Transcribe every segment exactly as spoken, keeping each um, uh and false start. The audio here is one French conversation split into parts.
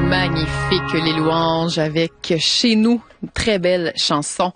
Magnifique, les louanges avec Chez nous, une très belle chanson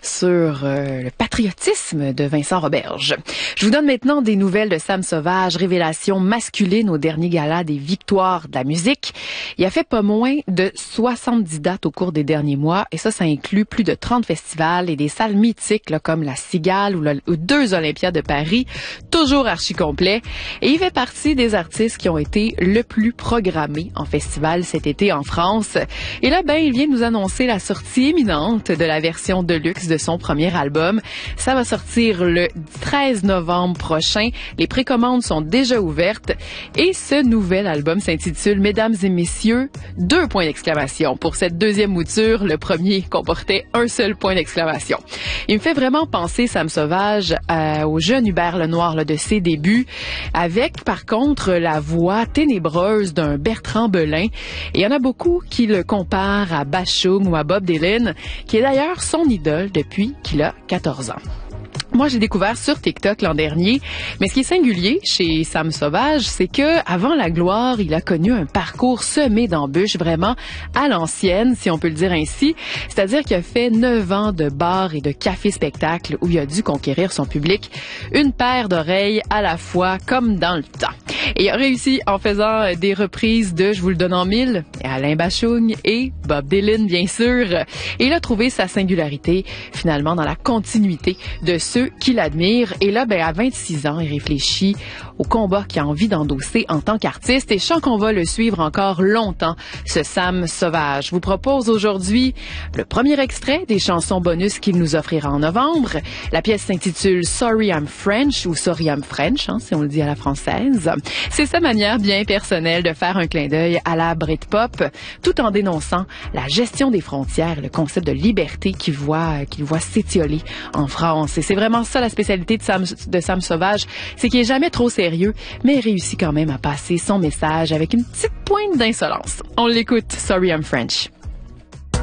sur euh, le patriotisme de Vincent Roberge. Je vous donne maintenant des nouvelles de Sam Sauvage, révélation masculine au dernier gala des victoires de la musique. Il a fait pas moins de soixante-dix dates au cours des derniers mois et ça, ça inclut plus de trente festivals et des salles mythiques là, comme la Cigale ou, le, ou deux Olympiades de Paris, toujours archi complet. Et il fait partie des artistes qui ont été le plus programmés en festival cet été en France. Et là, ben, il vient nous annoncer la sortie imminente de la version deluxe de son premier album. Ça va sortir le treize novembre prochain. Les précommandes sont déjà ouvertes et ce nouvel album s'intitule Mesdames et Messieurs, deux points d'exclamation. Pour cette deuxième mouture, le premier comportait un seul point d'exclamation. Il me fait vraiment penser, Sam Sauvage, euh, au jeune Hubert Lenoir là, de ses débuts, avec par contre la voix ténébreuse d'un Bertrand Belin. Et il y en a beaucoup qui le comparent à Bashung ou à Bob Dylan, qui est d'ailleurs son idole depuis qu'il a quatorze ans. Moi, j'ai découvert sur TikTok l'an dernier, mais ce qui est singulier chez Sam Sauvage, c'est que avant la gloire, il a connu un parcours semé d'embûches vraiment à l'ancienne, si on peut le dire ainsi. C'est-à-dire qu'il a fait neuf ans de bars et de cafés-spectacles où il a dû conquérir son public une paire d'oreilles à la fois, comme dans le temps. Et il a réussi en faisant des reprises de Je vous le donne en mille, Alain Bashung et Bob Dylan, bien sûr. Et il a trouvé sa singularité, finalement, dans la continuité de ceux qui l'admirent. Et là, ben, à vingt-six ans, il réfléchit au combat qu'il a envie d'endosser en tant qu'artiste. Et je sens qu'on va le suivre encore longtemps, ce Sam Sauvage. Je vous propose aujourd'hui le premier extrait des chansons bonus qu'il nous offrira en novembre. La pièce s'intitule Sorry I'm French ou Sorry I'm French, hein, si on le dit à la française. C'est sa manière bien personnelle de faire un clin d'œil à la Britpop, tout en dénonçant la gestion des frontières, le concept de liberté qu'il voit, qu'il voit s'étioler en France. Et c'est vraiment ça la spécialité de Sam, de Sam Sauvage, c'est qu'il est jamais trop sérieux, mais il réussit quand même à passer son message avec une petite pointe d'insolence. On l'écoute, Sorry I'm French.